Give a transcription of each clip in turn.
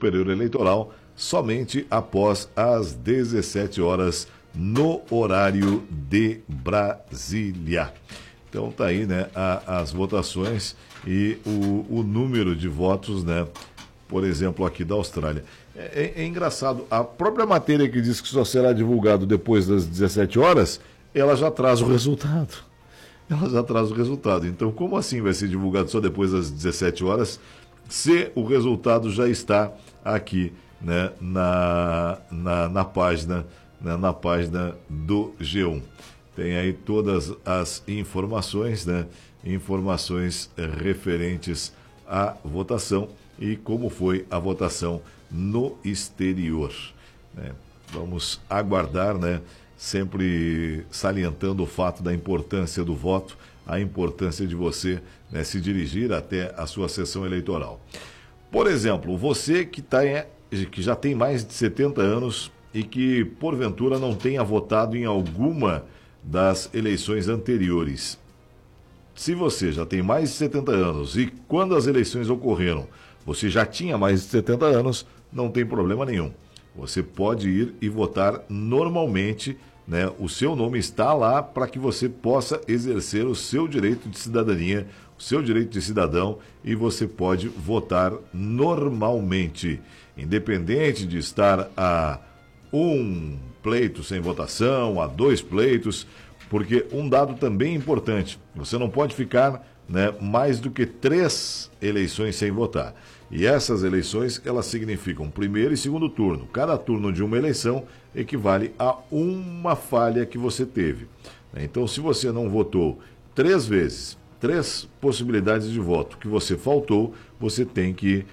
Superior Eleitoral somente após as 17 horas no horário de Brasília. Então tá aí, né, as votações e o número de votos, né, por exemplo, aqui da Austrália. É engraçado, a própria matéria que diz que só será divulgado depois das 17 horas, ela já traz o resultado. Então, como assim vai ser divulgado só depois das 17 horas, se o resultado já está aqui, né, na página, né, na página do G1? Tem aí todas as informações, né, informações referentes à votação e como foi a votação no exterior, né? Vamos aguardar, né? Sempre salientando o fato da importância do voto, a importância de você, né, se dirigir até a sua sessão eleitoral. Por exemplo, você que já tem mais de 70 anos e que, porventura, não tenha votado em alguma das eleições anteriores. Se você já tem mais de 70 anos e quando as eleições ocorreram, você já tinha mais de 70 anos, não tem problema nenhum. Você pode ir e votar normalmente, né? O seu nome está lá para que você possa exercer o seu direito de cidadania, o seu direito de cidadão, e você pode votar normalmente, independente de estar a um pleito sem votação, a 2 pleitos, porque um dado também importante, você não pode ficar, né, mais do que 3 eleições sem votar. E essas eleições, elas significam primeiro e segundo turno. Cada turno de uma eleição equivale a uma falha que você teve. Então, se você não votou 3 vezes, 3 possibilidades de voto que você faltou, você tem que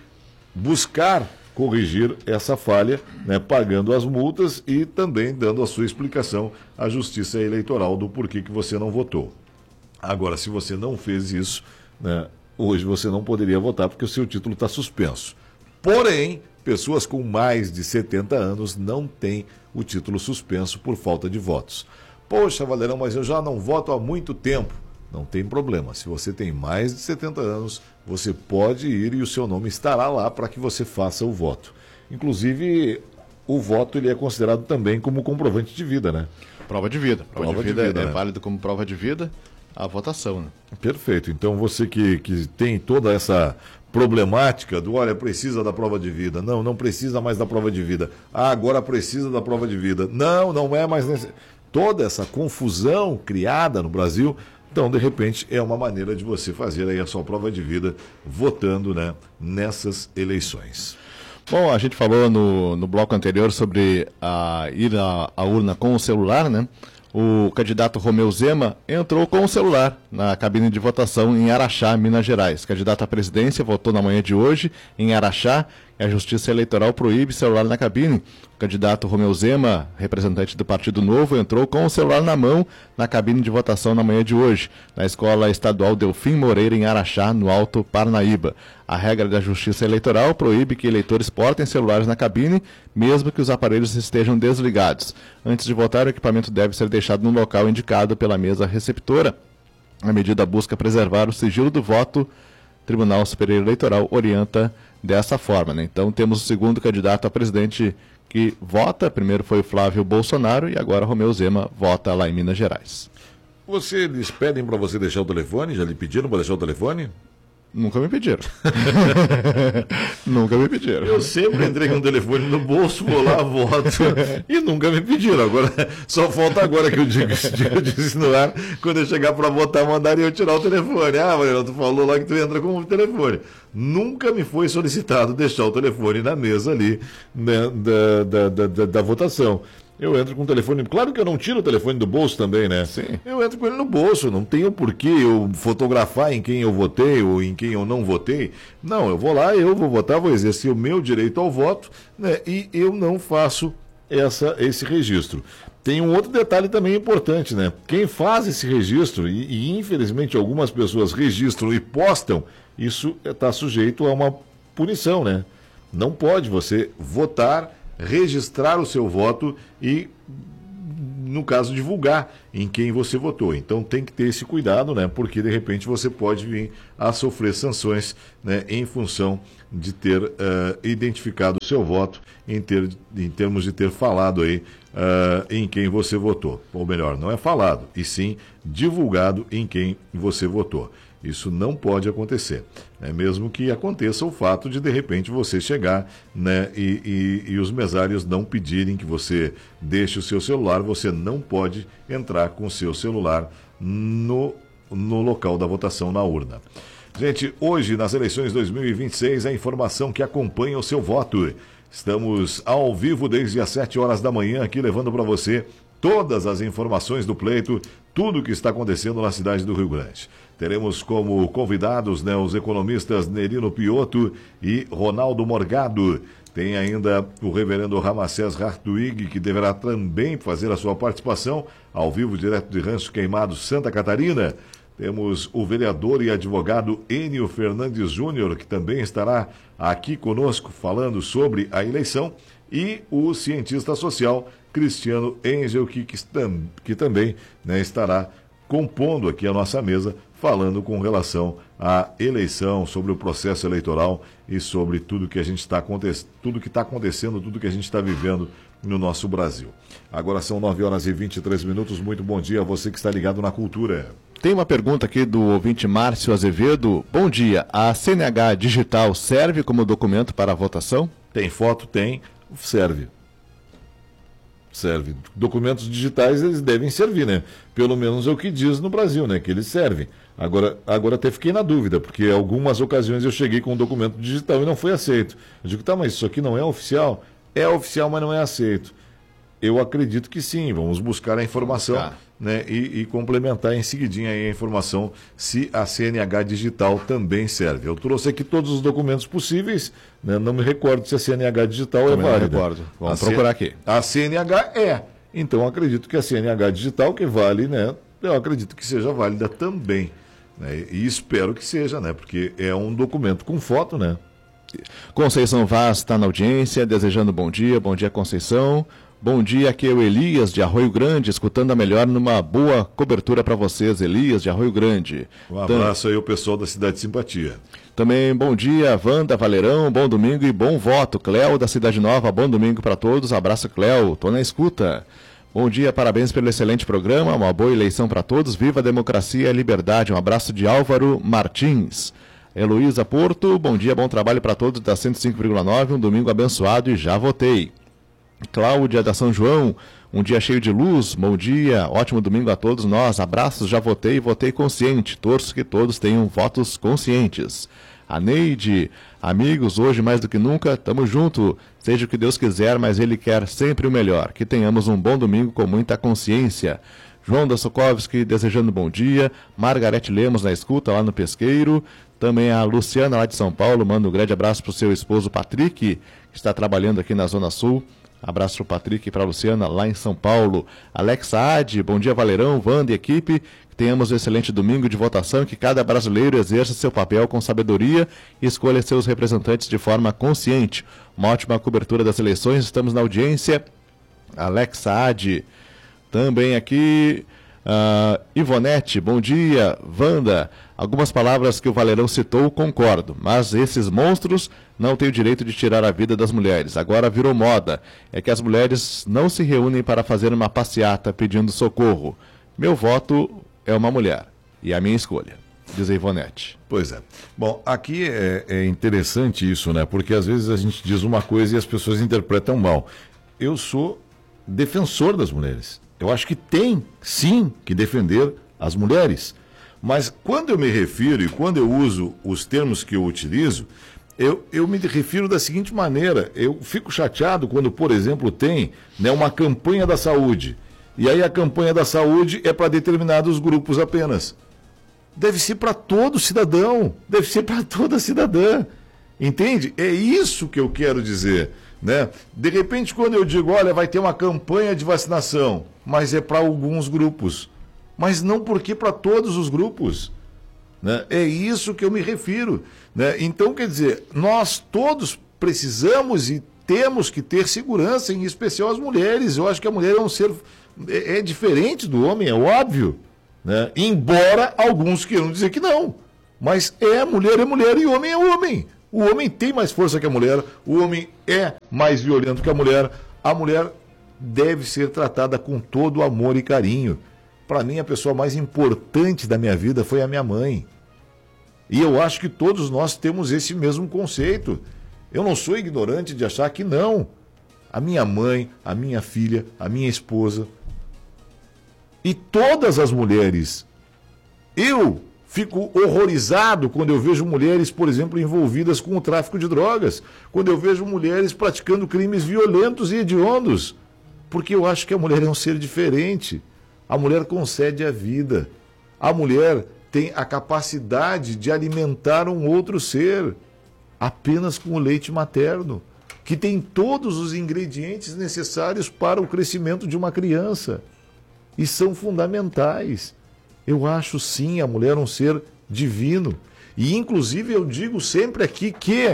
buscar corrigir essa falha, né, pagando as multas e também dando a sua explicação à Justiça Eleitoral do porquê que você não votou. Agora, se você não fez isso, né, hoje você não poderia votar porque o seu título está suspenso. Porém, pessoas com mais de 70 anos não têm o título suspenso por falta de votos. Poxa, Valerão, mas eu já não voto há muito tempo. Não tem problema. Se você tem mais de 70 anos, você pode ir e o seu nome estará lá para que você faça o voto. Inclusive, o voto ele é considerado também como comprovante de vida, né? Prova de vida. Prova de vida é né? válido como prova de vida a votação, né? Perfeito. Então, você que tem toda essa problemática do, olha, precisa da prova de vida. Não, não precisa mais da prova de vida. Ah, agora precisa da prova de vida. Não, não é mais necessário. Toda essa confusão criada no Brasil, então, de repente, é uma maneira de você fazer aí a sua prova de vida votando, né, nessas eleições. Bom, a gente falou no bloco anterior sobre ir à urna com o celular, né? O candidato Romeu Zema entrou com o celular na cabine de votação em Araxá, Minas Gerais. O candidato à presidência votou na manhã de hoje em Araxá e a Justiça Eleitoral proíbe celular na cabine. O candidato Romeu Zema, representante do Partido Novo, entrou com o celular na mão na cabine de votação na manhã de hoje, na Escola Estadual Delfim Moreira, em Araxá, no Alto Parnaíba. A regra da Justiça Eleitoral proíbe que eleitores portem celulares na cabine, mesmo que os aparelhos estejam desligados. Antes de votar, o equipamento deve ser deixado no local indicado pela mesa receptora. A medida busca preservar o sigilo do voto. O Tribunal Superior Eleitoral orienta dessa forma, né? Então, temos o segundo candidato a presidente que vota. Primeiro foi o Flávio Bolsonaro e agora Romeu Zema vota lá em Minas Gerais. Eles pedem para você deixar o telefone? Já lhe pediram para deixar o telefone? Nunca me pediram. Nunca me pediram. Eu sempre entrei com o telefone no bolso, vou lá, voto, e nunca me pediram. Agora, só falta agora que eu digo isso no ar, quando eu chegar para votar, mandaria eu tirar o telefone. Ah, Mariano, tu falou lá que tu entra com o telefone. Nunca me foi solicitado deixar o telefone na mesa ali, né, da votação. Eu entro com o telefone, claro que eu não tiro o telefone do bolso também, né? Sim. Eu entro com ele no bolso, não tenho por que eu fotografar em quem eu votei ou em quem eu não votei. Não, eu vou lá, eu vou votar, vou exercer o meu direito ao voto, né? E eu não faço esse registro. Tem um outro detalhe também importante, né? Quem faz esse registro, e infelizmente algumas pessoas registram e postam, isso está sujeito a uma punição, né? Não pode você votar, registrar o seu voto e no caso, divulgar em quem você votou. Então tem que ter esse cuidado, né? Porque de repente você pode vir a sofrer sanções, né, em função de ter identificado o seu voto em termos de ter falado aí em quem você votou. Ou melhor, não é falado, e sim divulgado em quem você votou. Isso não pode acontecer, né? Mesmo que aconteça o fato de repente você chegar, né, e os mesários não pedirem que você deixe o seu celular, você não pode entrar com o seu celular no local da votação, na urna. Gente, hoje nas eleições 2026, a informação que acompanha o seu voto. Estamos ao vivo desde as 7 horas da manhã aqui levando para você todas as informações do pleito, tudo o que está acontecendo na cidade do Rio Grande. Teremos como convidados, né, os economistas Nerino Piotto e Ronaldo Morgado. Tem ainda o reverendo Ramacés Hartwig, que deverá também fazer a sua participação ao vivo direto de Rancho Queimado, Santa Catarina. Temos o vereador e advogado Enio Fernandes Júnior, que também estará aqui conosco falando sobre a eleição, e o cientista social Cristiano Engel, que também, né, estará compondo aqui a nossa mesa, falando com relação à eleição, sobre o processo eleitoral e sobre tudo que a gente está tudo que está acontecendo, tudo que a gente está vivendo no nosso Brasil. Agora são 9 horas e 23 minutos. Muito bom dia a você que está ligado na Cultura. Tem uma pergunta aqui do ouvinte Márcio Azevedo. Bom dia, a CNH digital serve como documento para a votação? Tem foto? Tem. Serve. Documentos digitais, eles devem servir, né? Pelo menos é o que diz no Brasil, né? Que eles servem. Agora até fiquei na dúvida, porque algumas ocasiões eu cheguei com um documento digital e não foi aceito. Eu digo, tá, mas isso aqui não é oficial? É oficial, mas não é aceito. Eu acredito que sim, vamos buscar a informação, né, e complementar em seguidinha aí a informação se a CNH digital também serve. Eu trouxe aqui todos os documentos possíveis, né, não me recordo se a CNH digital também é válida. Não recordo. Vamos procurar aqui. A CNH é. Então acredito que a CNH digital que vale, né, eu acredito que seja válida também, né, e espero que seja, né, porque é um documento com foto, né. Conceição Vaz está na audiência, desejando bom dia Conceição. Bom dia, aqui é o Elias de Arroio Grande, escutando a melhor numa boa cobertura para vocês, Elias de Arroio Grande. Um abraço aí ao pessoal da Cidade de Simpatia. Também bom dia, Wanda, Valerão, bom domingo e bom voto. Cléo da Cidade Nova, bom domingo para todos, abraço Cléo, tô na escuta. Bom dia, parabéns pelo excelente programa, uma boa eleição para todos, viva a democracia e a liberdade. Um abraço de Álvaro Martins. Heloísa Porto, bom dia, bom trabalho para todos da 105,9, um domingo abençoado e já votei. Cláudia da São João, um dia cheio de luz, bom dia, ótimo domingo a todos nós, abraços, já votei e votei consciente, torço que todos tenham votos conscientes. A Neide, amigos, hoje mais do que nunca, tamo junto, seja o que Deus quiser, mas Ele quer sempre o melhor, que tenhamos um bom domingo com muita consciência. João da Sokovski desejando bom dia, Margarete Lemos na escuta lá no Pesqueiro, também a Luciana lá de São Paulo, manda um grande abraço para o seu esposo Patrick, que está trabalhando aqui na Zona Sul. Abraço para o Patrick e para a Luciana, lá em São Paulo. Alexa Adi, bom dia Valerão, Wanda e equipe. Que tenhamos um excelente domingo de votação e que cada brasileiro exerça seu papel com sabedoria e escolha seus representantes de forma consciente. Uma ótima cobertura das eleições, estamos na audiência. Alexa Adi. Também aqui, Ivonete, bom dia. Wanda, algumas palavras que o Valerão citou, concordo, mas esses monstros não têm o direito de tirar a vida das mulheres. Agora virou moda. É que as mulheres não se reúnem para fazer uma passeata pedindo socorro. Meu voto é uma mulher. E a minha escolha, diz a Ivonete. Pois é. Bom, aqui é interessante isso, né? Porque às vezes a gente diz uma coisa e as pessoas interpretam mal. Eu sou defensor das mulheres. Eu acho que tem, sim, que defender as mulheres. Mas quando eu me refiro e quando eu uso os termos que eu utilizo, eu me refiro da seguinte maneira. Eu fico chateado quando, por exemplo, tem, né, uma campanha da saúde. E aí a campanha da saúde é para determinados grupos apenas. Deve ser para todo cidadão, deve ser para toda cidadã. Entende? É isso que eu quero dizer, né? De repente, quando eu digo, olha, vai ter uma campanha de vacinação, mas é para alguns grupos. Mas não porque para todos os grupos. Né? É isso que eu me refiro. Né? Então, quer dizer, nós todos precisamos e temos que ter segurança, em especial as mulheres. Eu acho que a mulher é um ser diferente do homem, é óbvio, né? Embora alguns queiram dizer que não. Mas mulher e homem é homem. O homem tem mais força que a mulher, o homem é mais violento que a mulher. A mulher deve ser tratada com todo amor e carinho. Para mim, a pessoa mais importante da minha vida foi a minha mãe. E eu acho que todos nós temos esse mesmo conceito. Eu não sou ignorante de achar que não. A minha mãe, a minha filha, a minha esposa e todas as mulheres. Eu fico horrorizado quando eu vejo mulheres, por exemplo, envolvidas com o tráfico de drogas. Quando eu vejo mulheres praticando crimes violentos e hediondos. Porque eu acho que a mulher é um ser diferente. A mulher concede a vida. A mulher tem a capacidade de alimentar um outro ser apenas com o leite materno, que tem todos os ingredientes necessários para o crescimento de uma criança. E são fundamentais. Eu acho sim a mulher um ser divino. E inclusive eu digo sempre aqui que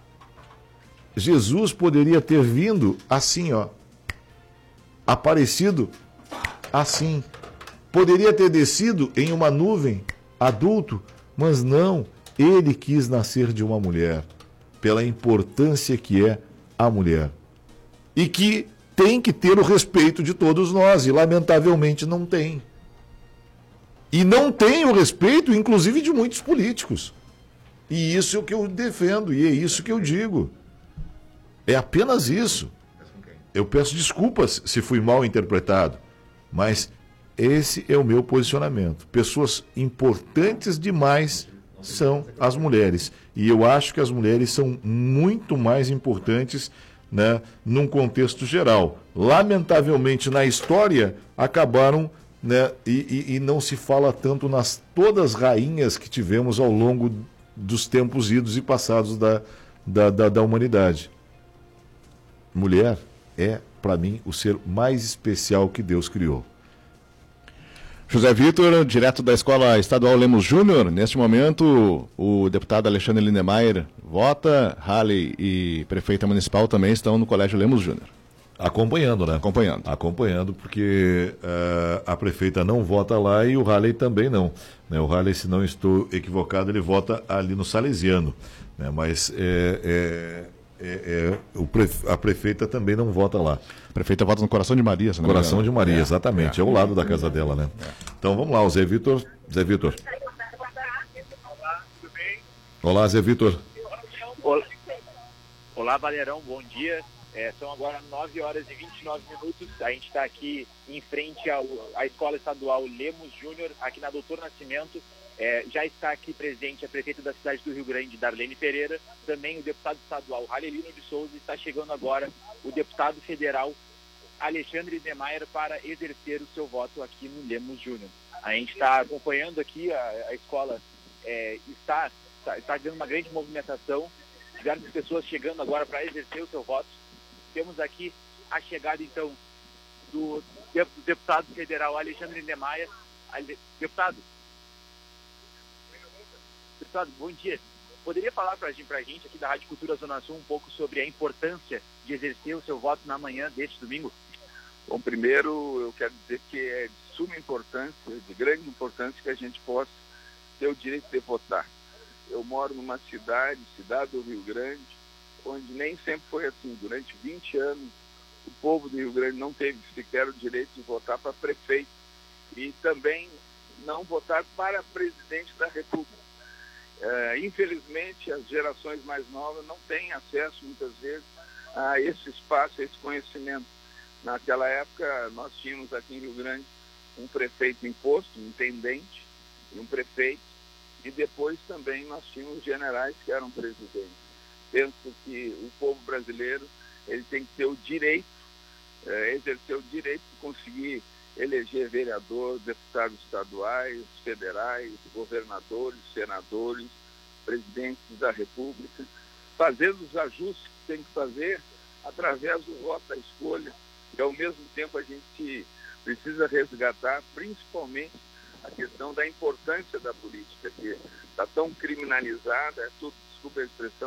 Jesus poderia ter vindo assim, aparecido assim. Poderia ter descido em uma nuvem, adulto, mas não, ele quis nascer de uma mulher, pela importância que é a mulher. E que tem que ter o respeito de todos nós, e lamentavelmente não tem. E não tem o respeito, inclusive, de muitos políticos. E isso é o que eu defendo, e é isso que eu digo. É apenas isso. Eu peço desculpas se fui mal interpretado, mas esse é o meu posicionamento. Pessoas importantes demais são as mulheres. E eu acho que as mulheres são muito mais importantes, né, num contexto geral. Lamentavelmente, na história, acabaram, né, e não se fala tanto nas todas as rainhas que tivemos ao longo dos tempos idos e passados da humanidade. Mulher é, para mim, o ser mais especial que Deus criou. José Vitor, direto da Escola Estadual Lemos Júnior. Neste momento, o deputado Alexandre Lindemeyer vota, Halley e prefeita municipal também estão no Colégio Lemos Júnior. Acompanhando, né? Acompanhando, porque a prefeita não vota lá e o Halley também não. Né? O Halley, se não estou equivocado, ele vota ali no Salesiano. Né? Mas a prefeita também não vota lá. A prefeita vota no Coração de Maria, se não me engano. Coração de Maria, exatamente. É ao lado da casa dela, né? Então vamos lá, o Zé Vitor. Zé Vitor. Olá, tudo bem? Olá, Zé Vitor. Olá, Valerão, bom dia. São agora 9 horas e 29 minutos. A gente está aqui em frente à Escola Estadual Lemos Júnior, aqui na Doutor Nascimento. Já está aqui presente a prefeita da cidade do Rio Grande, Darlene Pereira, também o deputado estadual Halelino de Souza, e está chegando agora o deputado federal Alexandre Lindemeyer para exercer o seu voto aqui no Lemos Júnior. A gente está acompanhando aqui, a escola está dando uma grande movimentação, diversas pessoas chegando agora para exercer o seu voto. Temos aqui a chegada, então, do deputado federal Alexandre Lindemeyer. Deputado, bom dia. Poderia falar para a gente aqui da Rádio Cultura Zona Sul um pouco sobre a importância de exercer o seu voto na manhã deste domingo? Bom, primeiro eu quero dizer que é de suma importância, de grande importância, que a gente possa ter o direito de votar. Eu moro numa cidade do Rio Grande, onde nem sempre foi assim. Durante 20 anos, o povo do Rio Grande não teve sequer o direito de votar para prefeito e também não votar para presidente da República. Infelizmente, as gerações mais novas não têm acesso, muitas vezes, a esse espaço, a esse conhecimento. Naquela época, nós tínhamos aqui em Rio Grande um prefeito imposto, um intendente e um prefeito, e depois também nós tínhamos generais que eram presidentes. Penso que o povo brasileiro ele tem que ter o direito, exercer o direito de conseguir eleger vereadores, deputados estaduais, federais, governadores, senadores, presidentes da República, fazendo os ajustes que tem que fazer através do voto da escolha, e ao mesmo tempo a gente precisa resgatar principalmente a questão da importância da política, que está tão criminalizada, desculpa a expressão,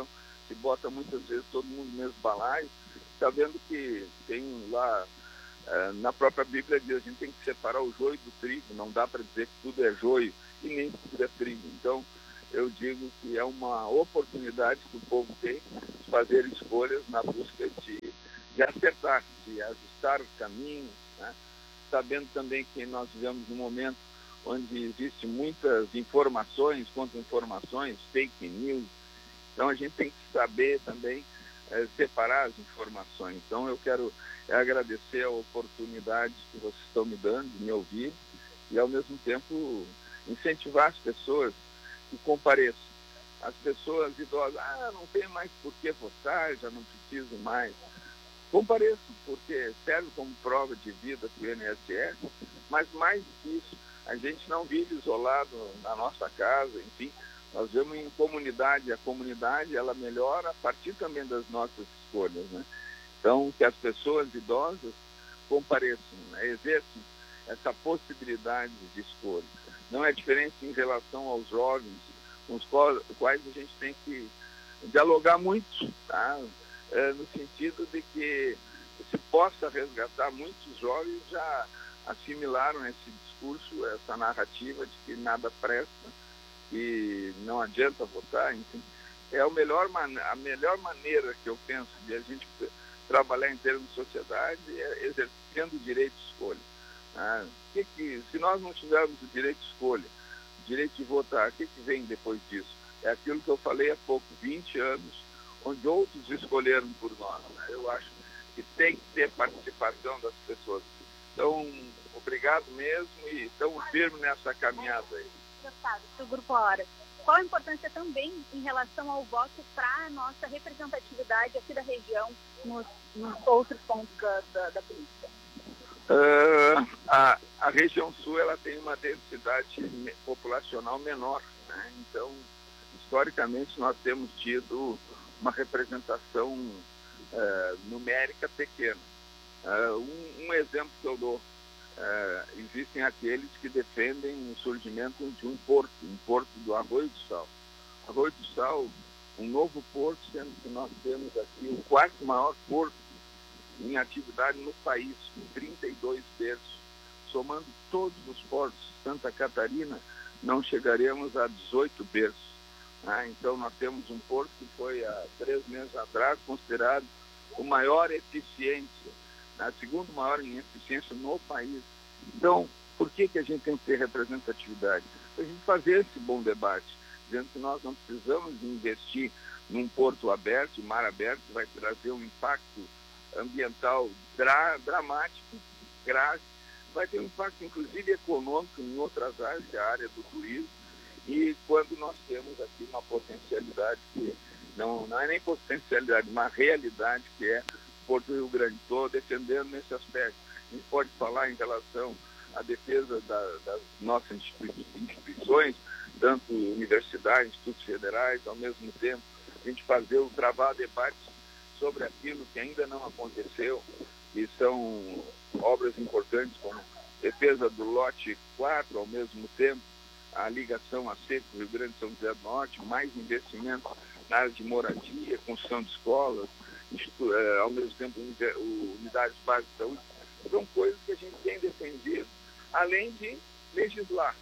se bota muitas vezes todo mundo no mesmo balaio, está vendo que tem lá, na própria Bíblia diz, a gente tem que separar o joio do trigo, não dá para dizer que tudo é joio e nem tudo é trigo. Então, eu digo que é uma oportunidade que o povo tem de fazer escolhas na busca de acertar, de ajustar os caminhos, né? Sabendo também que nós vivemos num momento onde existem muitas informações, contra-informações, fake news. Então, a gente tem que saber também separar as informações. Então, eu quero agradecer a oportunidade que vocês estão me dando de me ouvir e, ao mesmo tempo, incentivar as pessoas que compareçam. As pessoas idosas, não tem mais por que votar, já não preciso mais. Compareçam, porque serve como prova de vida para o INSS, mas mais do que isso, a gente não vive isolado na nossa casa, enfim, nós vivemos em comunidade, a comunidade ela melhora a partir também das nossas escolhas, né? Então, que as pessoas idosas compareçam, né? Exerçam essa possibilidade de escolha. Não é diferente em relação aos jovens, com os quais a gente tem que dialogar muito, tá? No sentido de que se possa resgatar. Muitos jovens já assimilaram esse discurso, essa narrativa de que nada presta, que não adianta votar, enfim. É a melhor maneira que eu penso de a gente trabalhar em termos de sociedade é exercendo o direito de escolha. Se nós não tivermos o direito de escolha, o direito de votar, o que vem depois disso? É aquilo que eu falei há pouco, 20 anos, onde outros escolheram por nós, né? Eu acho que tem que ter participação das pessoas. Então, obrigado mesmo e estamos firmes nessa caminhada aí. Deputado, do Grupo Hora, qual a importância também em relação ao voto para a nossa representatividade aqui da região nos outros pontos da política? A região sul ela tem uma densidade populacional menor, né? Então, historicamente, nós temos tido uma representação numérica pequena. Um exemplo que eu dou, existem aqueles que defendem o surgimento de um porto do Arroio do Sal. Arroio do Sal, um novo porto, sendo que nós temos aqui o quarto maior porto em atividade no país, com 32 berços. Somando todos os portos de Santa Catarina, não chegaremos a 18 berços. Então, nós temos um porto que foi, há 3 meses atrás, considerado o maior eficiência, segundo maior em eficiência no país. Então, por que a gente tem que ter representatividade? Para a gente fazer esse bom debate, dizendo que nós não precisamos investir num porto aberto, mar aberto, que vai trazer um impacto ambiental dramático, grave, vai ter um impacto, inclusive, econômico em outras áreas, que é a área do turismo, e quando nós temos aqui uma potencialidade que não é nem potencialidade, uma realidade que é Porto Rio Grande. Estou defendendo nesse aspecto. A gente pode falar em relação à defesa das nossas instituições, tanto universidades, institutos federais, ao mesmo tempo, a gente travar debates sobre aquilo que ainda não aconteceu, que são obras importantes como defesa do lote 4, ao mesmo tempo, a ligação a seco Rio Grande São José do Norte, mais investimento na área de moradia, construção de escolas, ao mesmo tempo unidades básicas de saúde. São coisas que a gente tem defendido, além de legislar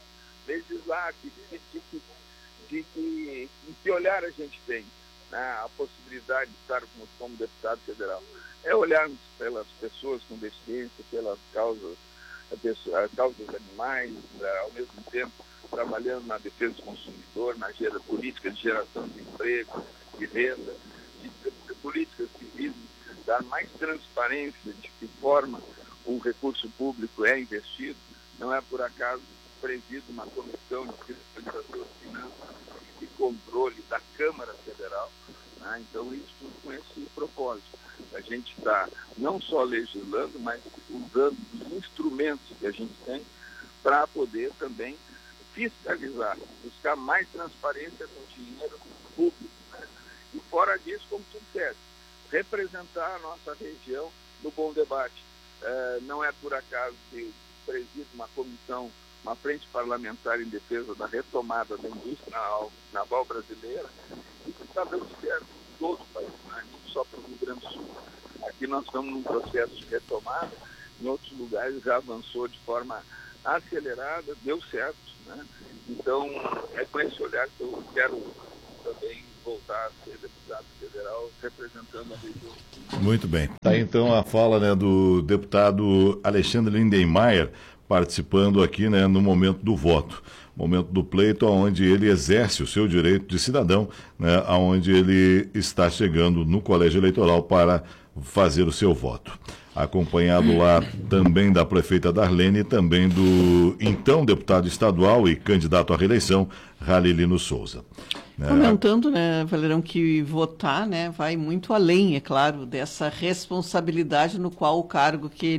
de que olhar a gente tem, né? A possibilidade de estar como deputado federal. É olharmos pelas pessoas com deficiência, pelas causas animais, ao mesmo tempo trabalhando na defesa do consumidor, na política de geração de emprego, de renda, de políticas que visam dar mais transparência de que forma o recurso público é investido. Não é por acaso presido uma comissão de fiscalização de finanças e controle da Câmara Federal, né? Então, isso tudo com esse propósito. A gente está não só legislando, mas usando os instrumentos que a gente tem para poder também fiscalizar, buscar mais transparência com o dinheiro público, né? E fora disso, como tu disseste, representar a nossa região no bom debate. Não é por acaso que presido uma comissão, uma frente parlamentar em defesa da retomada da indústria naval brasileira, e que está dando certo. todo o país, não é nem só para o Rio Grande do Sul. Aqui nós estamos num processo de retomada, em outros lugares já avançou de forma acelerada, deu certo, né? Então, é com esse olhar que eu quero também voltar a ser deputado federal representando a região. Muito bem. Tá aí, então, a fala, né, do deputado Alexandre Lindenmayer, participando aqui, né, no momento do voto. Momento do pleito, onde ele exerce o seu direito de cidadão, né, onde ele está chegando no colégio eleitoral para fazer o seu voto. Acompanhado lá também da prefeita Darlene e também do então deputado estadual e candidato à reeleição, Ralilino Souza. Comentando, né, Valerão, que votar, né, vai muito além, é claro, dessa responsabilidade no qual o cargo que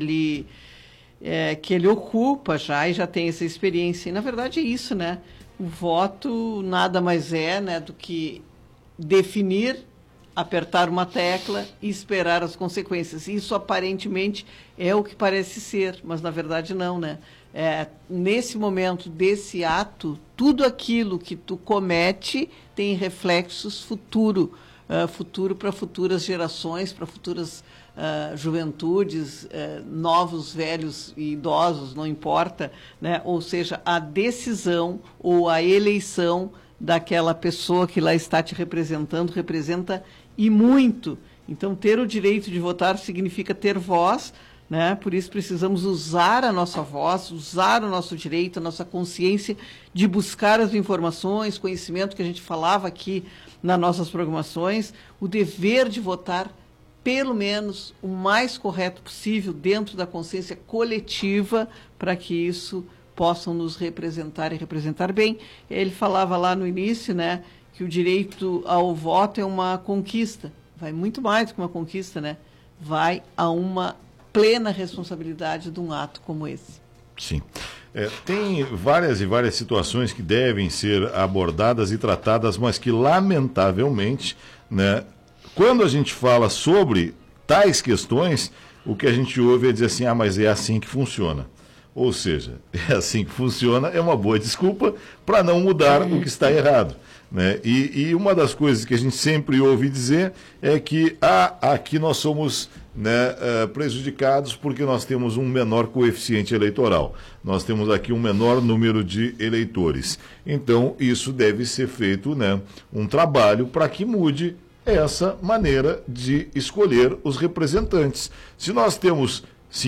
ele ocupa já e já tem essa experiência. E, na verdade, é isso, né? O voto nada mais é, né, do que definir, apertar uma tecla e esperar as consequências. Isso, aparentemente, é o que parece ser, mas, na verdade, não, né? Nesse momento desse ato, tudo aquilo que tu comete tem reflexos futuro para futuras gerações, para futuras juventudes, novos, velhos e idosos, não importa, né? Ou seja, a decisão ou a eleição daquela pessoa que lá está te representando, representa e muito. Então, ter o direito de votar significa ter voz, né? Por isso precisamos usar a nossa voz, usar o nosso direito, a nossa consciência de buscar as informações, conhecimento que a gente falava aqui nas nossas programações, o dever de votar pelo menos o mais correto possível dentro da consciência coletiva para que isso possam nos representar e representar bem. Ele falava lá no início, né, que o direito ao voto é uma conquista. Vai muito mais do que uma conquista, né? Vai a uma plena responsabilidade de um ato como esse. Sim. Tem várias e várias situações que devem ser abordadas e tratadas, mas que, lamentavelmente, né, quando a gente fala sobre tais questões, o que a gente ouve é dizer assim, mas é assim que funciona. Ou seja, é assim que funciona, é uma boa desculpa para não mudar o que está errado. Né? E uma das coisas que a gente sempre ouve dizer é que aqui nós somos, né, prejudicados porque nós temos um menor coeficiente eleitoral. Nós temos aqui um menor número de eleitores. Então, isso deve ser feito, né, um trabalho para que mude essa maneira de escolher os representantes. Se nós temos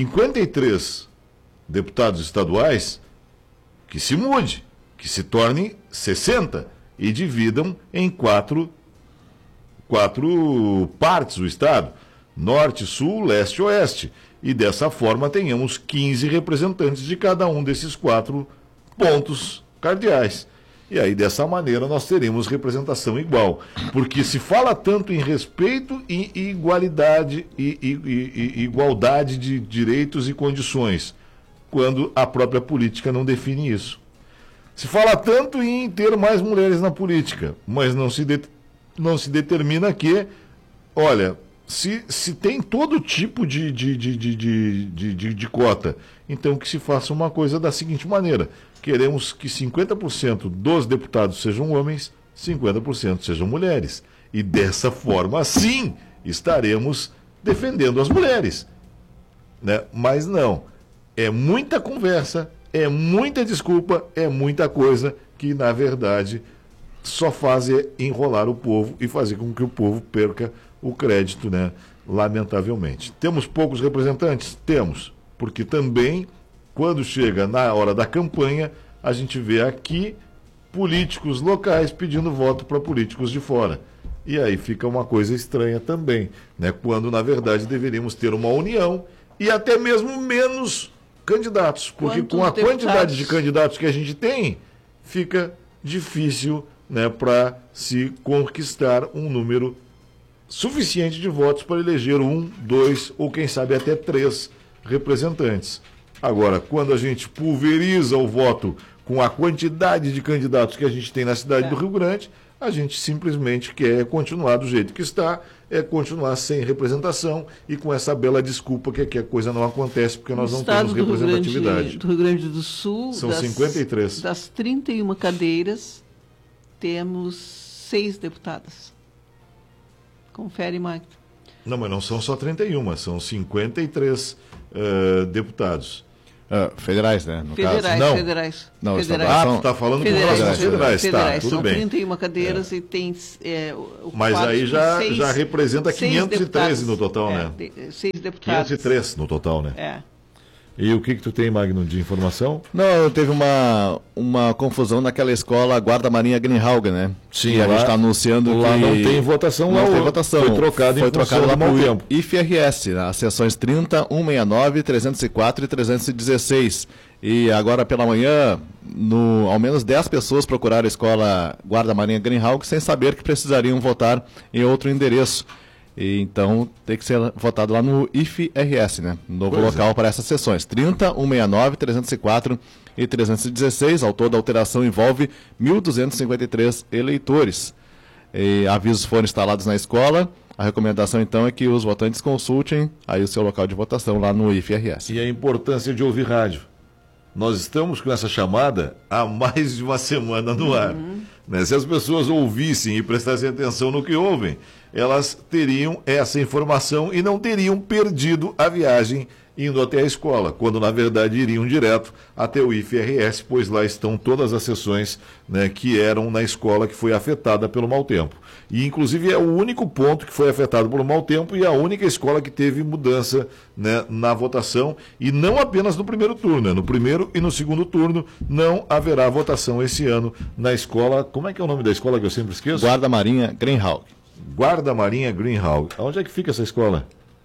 53 deputados estaduais, que se mude, que se tornem 60 e dividam em quatro partes o Estado, norte, sul, leste e oeste. E dessa forma tenhamos 15 representantes de cada um desses 4 pontos cardeais. E aí, dessa maneira, nós teremos representação igual. Porque se fala tanto em respeito e igualdade de direitos e condições, quando a própria política não define isso. Se fala tanto em ter mais mulheres na política, mas não se determina que, olha, se tem todo tipo de cota, então que se faça uma coisa da seguinte maneira: queremos que 50% dos deputados sejam homens, 50% sejam mulheres. E dessa forma, sim, estaremos defendendo as mulheres. Né? Mas não. É muita conversa, é muita desculpa, é muita coisa que, na verdade, só faz enrolar o povo e fazer com que o povo perca o crédito, né? Lamentavelmente. Temos poucos representantes? Temos. Porque também, quando chega na hora da campanha, a gente vê aqui políticos locais pedindo voto para políticos de fora. E aí fica uma coisa estranha também, né? Quando, na verdade, deveríamos ter uma união e até mesmo menos candidatos, porque com a quantidade de candidatos que a gente tem, fica difícil, né, para se conquistar um número suficiente de votos para eleger 1, 2 ou quem sabe até 3 representantes. Agora, quando a gente pulveriza o voto com a quantidade de candidatos que a gente tem na cidade do Rio Grande, a gente simplesmente quer continuar do jeito que está, continuar sem representação e com essa bela desculpa que aqui a coisa não acontece porque nós não temos representatividade. Do Rio Grande do Sul, são 53. Das 31 cadeiras, temos 6 deputadas. Confere, Magno. Não, mas não são só 31, são 53 deputados. Federais, né? No Federais, caso. Não. federais. Não, federais. Tu está falando com Federais, relação aos federais. federais. Tá, tudo São bem. 31 cadeiras e tem... Mas aí já representa 513 deputados. no total, né? 6 deputados. 503 no total, né? É. E o que tu tem, Magno, de informação? Não, teve uma confusão naquela escola Guarda Marinha Greenhaugen, né? Sim, e a lá- gente está anunciando lá que... não tem votação, não lá tem o- votação. foi trocado em função lá do mau pro tempo. IFRS, né? As sessões 30, 169, 304 e 316. E agora pela manhã, ao menos 10 pessoas procuraram a escola Guarda Marinha Greenhaugen sem saber que precisariam votar em outro endereço. E então tem que ser votado lá no IFRS, né? Novo Pois local para essas sessões. 30, 169, 304 e 316. Ao todo, a alteração envolve 1.253 eleitores. E avisos foram instalados na escola. A recomendação, então, é que os votantes consultem aí o seu local de votação lá no IFRS. E a importância de ouvir rádio. Nós estamos com essa chamada há mais de uma semana no ar. Né? Se as pessoas ouvissem e prestassem atenção no que ouvem, elas teriam essa informação e não teriam perdido a viagem indo até a escola, quando na verdade iriam direto até o IFRS, pois lá estão todas as sessões, né, que eram na escola que foi afetada pelo mau tempo. E inclusive é o único ponto que foi afetado pelo mau tempo e a única escola que teve mudança, né, na votação, e não apenas no primeiro turno, né? No primeiro e no segundo turno não haverá votação esse ano na escola. Como é que é o nome da escola que eu sempre esqueço? Guarda Marinha Greenhaugen. Guarda Marinha Greenhaugen. Onde é que fica essa escola?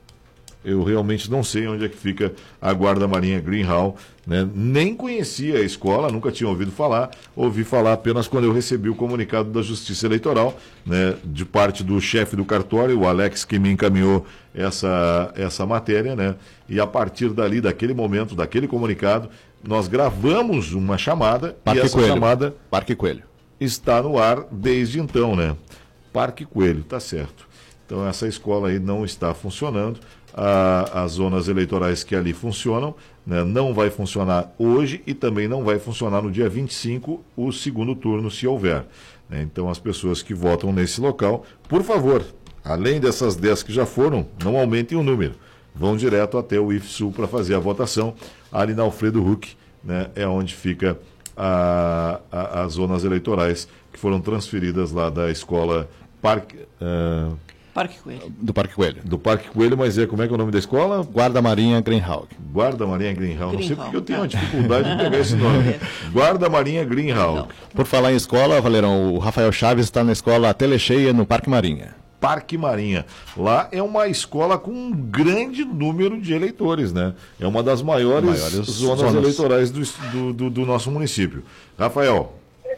Eu realmente não sei onde é que fica a Guarda Marinha Greenhaugen, né? Nem conhecia a escola, nunca tinha ouvido falar, ouvi falar apenas quando eu recebi o comunicado da Justiça Eleitoral, né, de parte do chefe do cartório, o Alex, que me encaminhou essa matéria, né? E a partir dali, daquele momento, daquele comunicado, nós gravamos uma chamada Parque e essa Coelho. chamada Parque Coelho. está no ar desde então, né? Parque Coelho, tá certo. Então essa escola aí não está funcionando. As zonas eleitorais que ali funcionam, né, não vai funcionar hoje e também não vai funcionar no dia 25, o segundo turno, se houver. Né? Então as pessoas que votam nesse local, por favor, além dessas 10 que já foram, não aumentem o número. Vão direto até o IFSU para fazer a votação. Ali na Alfredo Huck, né, é onde fica as zonas eleitorais que foram transferidas lá da escola Parque Coelho. Do Parque Coelho. do Parque Coelho, mas como é que é o nome da escola? Guarda Marinha Greenhaugen. Guarda Marinha Greenhaugen. Não sei porque eu tenho uma Greenhaugen. dificuldade de pegar esse nome. Guarda Marinha Greenhaugen. Por falar em escola, Valerão, o Rafael Chaves está na escola Telecheia, no Parque Marinha. Parque Marinha. Lá é uma escola com um grande número de eleitores, né? É uma das maiores zonas eleitorais do nosso município. Rafael.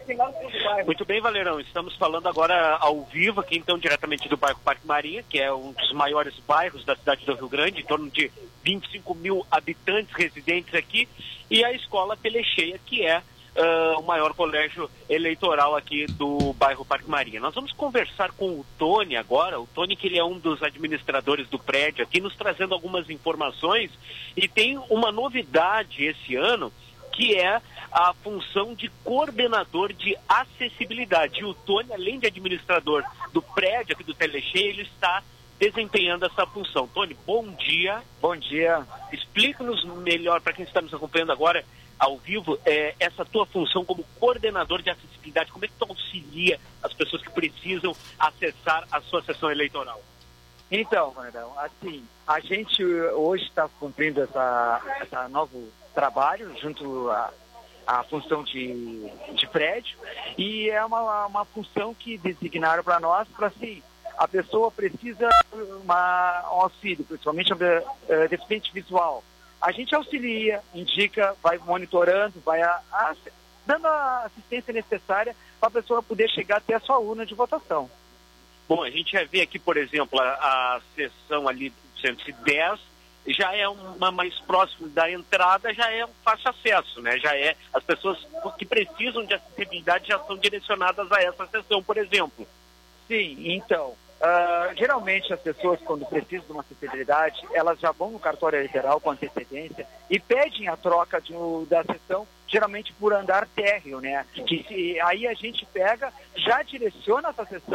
Muito bem, Valerão. Estamos falando agora ao vivo aqui, então, diretamente do bairro Parque Marinha, que é um dos maiores bairros da cidade do Rio Grande, em torno de 25 mil habitantes residentes aqui, e a escola Telecheia, que é o maior colégio eleitoral aqui do bairro Parque Marinha. Nós vamos conversar com o Tony agora, o Tony, que ele é um dos administradores do prédio aqui, nos trazendo algumas informações, e tem uma novidade esse ano, que é a função de coordenador de acessibilidade. E o Tony, além de administrador do prédio aqui do Telecheia, ele está desempenhando essa função. Tony, bom dia. Bom dia. Explica-nos melhor, para quem está nos acompanhando agora ao vivo, essa tua função como coordenador de acessibilidade. Como é que tu auxilia as pessoas que precisam acessar a sua sessão eleitoral? Então, Valerão, assim, a gente hoje está cumprindo essa novo trabalho junto à função de prédio, e é uma função que designaram para nós, para assim, a pessoa precisa um auxílio, principalmente deficiente visual. A gente auxilia, indica, vai monitorando, vai dando a assistência necessária para a pessoa poder chegar até a sua urna de votação. Bom, a gente já vê aqui, por exemplo, a sessão ali 110, já é uma mais próxima da entrada, já é um fácil acesso, né? Já é, as pessoas que precisam de acessibilidade já são direcionadas a essa sessão, por exemplo. Sim, então, geralmente as pessoas, quando precisam de uma acessibilidade, elas já vão no cartório eleitoral com antecedência e pedem a troca da sessão, geralmente por andar térreo, né? Aí a gente pega, já direciona essa sessão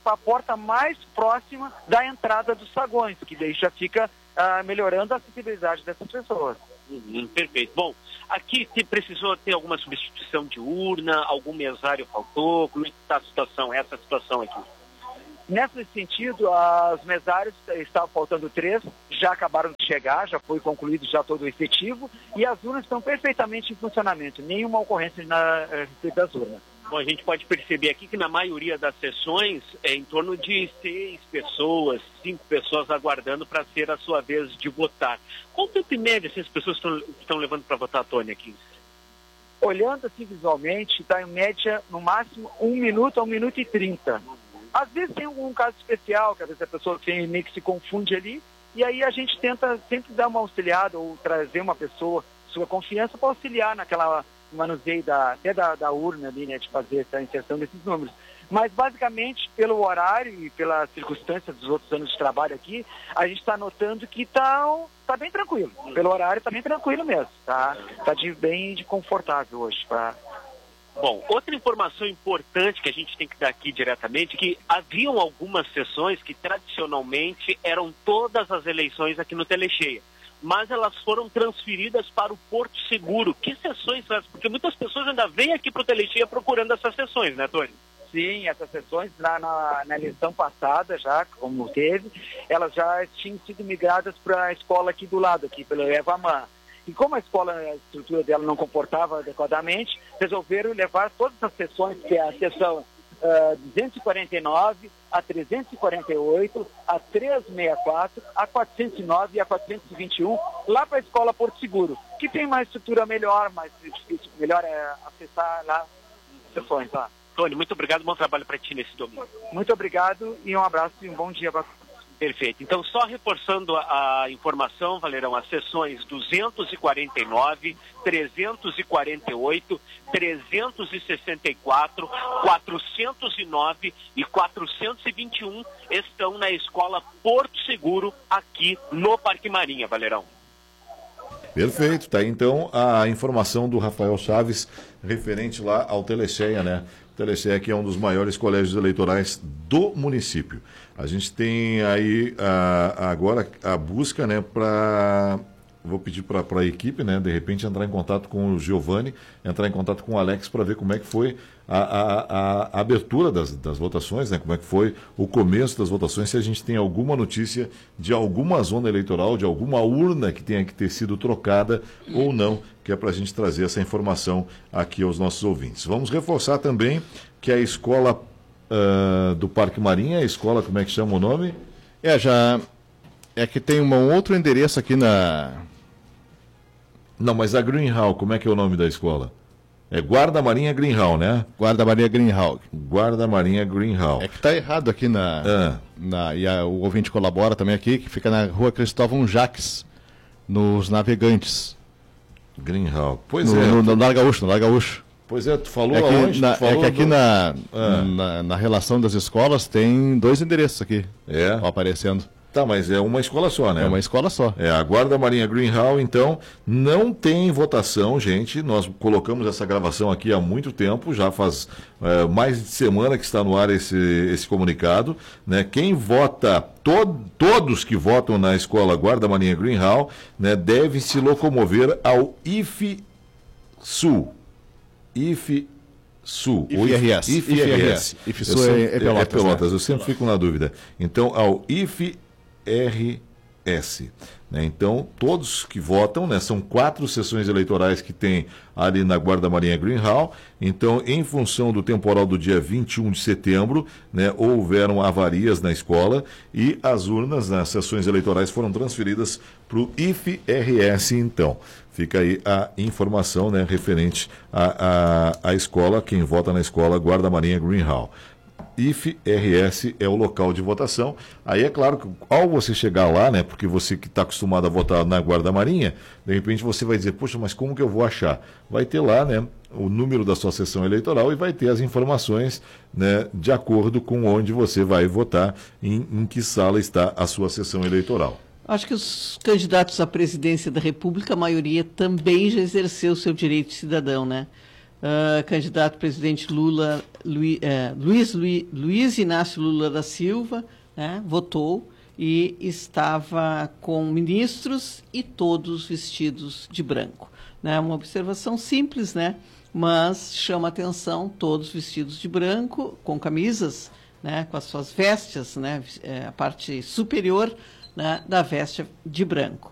para a porta mais próxima da entrada dos saguões, que daí já fica melhorando a acessibilidade dessas pessoas. Perfeito. Bom, aqui precisou ter alguma substituição de urna, algum mesário faltou, como é que está a situação, essa situação aqui? Nesse sentido, os mesários estavam faltando 3, já acabaram de chegar, já foi concluído já todo o efetivo, e as urnas estão perfeitamente em funcionamento, nenhuma ocorrência na respeito das urnas. Bom, a gente pode perceber aqui que na maioria das sessões é em torno de 6 pessoas, 5 pessoas aguardando para ser a sua vez de votar. Qual tempo em média as pessoas estão levando para votar, Tony, aqui? Olhando assim visualmente, está em média, no máximo, 1 minuto a 1 minuto e 30. Às vezes tem algum caso especial, que às vezes a pessoa meio que se confunde ali, e aí a gente tenta sempre dar uma auxiliada ou trazer uma pessoa, sua confiança, para auxiliar naquela manuseio até da urna ali, né, de fazer essa inserção desses números. Mas basicamente, pelo horário e pela circunstância dos outros anos de trabalho aqui, a gente está notando que tá bem tranquilo. Pelo horário está bem tranquilo mesmo. Tá bem confortável hoje. Bom, outra informação importante que a gente tem que dar aqui diretamente, que haviam algumas sessões que tradicionalmente eram todas as eleições aqui no Telecheia, mas elas foram transferidas para o Porto Seguro. Que sessões são essas? Porque muitas pessoas ainda vêm aqui para o Telecheia procurando essas sessões, né, Tony? Sim, essas sessões na eleição passada, já como teve, elas já tinham sido migradas para a escola aqui do lado, aqui pelo Evamã. E como a estrutura dela não comportava adequadamente, resolveram levar todas as sessões, que é a sessão 249, a 348, a 364, a 409 e a 421, lá para a escola Porto Seguro, que tem uma estrutura melhor, mais difícil, melhor acessar lá as sessões lá. Tony, muito obrigado, bom trabalho para ti nesse domingo. Muito obrigado e um abraço e um bom dia para todos. Perfeito. Então, só reforçando a informação, Valerão, as sessões 249, 348, 364, 409 e 421 estão na Escola Porto Seguro, aqui no Parque Marinha, Valerão. Perfeito, tá aí então a informação do Rafael Chaves referente lá ao Telecheia, né? O Telecheia que é um dos maiores colégios eleitorais do município. A gente tem aí agora a busca, né, para... Vou pedir para a equipe, né, de repente entrar em contato com o Giovanni, entrar em contato com o Alex para ver como é que foi a abertura das votações, né, como é que foi o começo das votações, se a gente tem alguma notícia de alguma zona eleitoral, de alguma urna que tenha que ter sido trocada ou não, que é para a gente trazer essa informação aqui aos nossos ouvintes. Vamos reforçar também que a escola do Parque Marinha, a escola, como é que chama o nome? É que tem um outro endereço aqui na... Não, mas a Green Hall, como é que é o nome da escola? É Guarda Marinha Green Hall, né? Guarda Marinha Green Hall. Guarda Marinha Green Hall. É que está errado aqui o ouvinte colabora também aqui, que fica na rua Cristóvão Jaques, nos Navegantes. Green Hall. Pois no Lar Gaúcho. Pois é, tu falou aonde? Aqui na relação das escolas tem 2 endereços aqui aparecendo. Tá, mas é uma escola só, né? É uma escola só. É, a Guarda Marinha Green Hall, então, não tem votação, gente. Nós colocamos essa gravação aqui há muito tempo, já faz mais de semana que está no ar esse comunicado, né? Quem vota, todos que votam na escola Guarda Marinha Green Hall, né, devem se locomover ao IFSU. IFSU. IFRS. IFSU é Pelotas, eu sempre fico na dúvida. Então, ao IFRS. Né? Então, todos que votam, né, são 4 sessões eleitorais que tem ali na Guarda Marinha Green Hall. Então, em função do temporal do dia 21 de setembro, né, houveram avarias na escola e as urnas nas sessões eleitorais foram transferidas para o IFRS, então. Fica aí a informação, né, referente à escola, quem vota na escola Guarda Marinha Green Hall. IFRS é o local de votação. Aí é claro que ao você chegar lá, né, porque você que está acostumado a votar na Guarda Marinha, de repente você vai dizer, poxa, mas como que eu vou achar? Vai ter lá, né, o número da sua sessão eleitoral e vai ter as informações, né, de acordo com onde você vai votar, em que sala está a sua sessão eleitoral. Acho que os candidatos à presidência da República, a maioria também já exerceu o seu direito de cidadão, né? candidato presidente Luiz Inácio Lula da Silva, né, votou e estava com ministros e todos vestidos de branco. Né? Uma observação simples, né? Mas chama atenção, todos vestidos de branco, com camisas, né? Com as suas vestes, né? A parte superior, né? Da veste de branco.